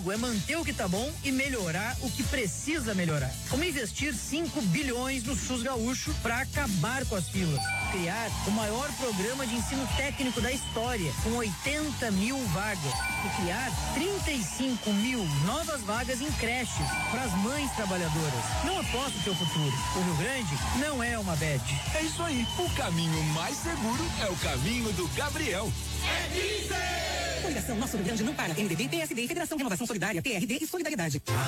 comigo é manter o que tá bom e melhorar o que precisa melhorar. Como investir 5 bilhões no SUS gaúcho para acabar com as filas. Criar o maior programa de ensino técnico da história, com 80 mil vagas. E criar 35 mil novas vagas em creches para as mães trabalhadoras. Não aposta o seu futuro. O Rio Grande não é uma bad. É isso aí. O caminho mais seguro é o caminho do Gabriel. É dizer! Coligação Nosso Rio Grande não para. MDB, PSD, Federação de Inovação Solidária, PRD e Solidariedade.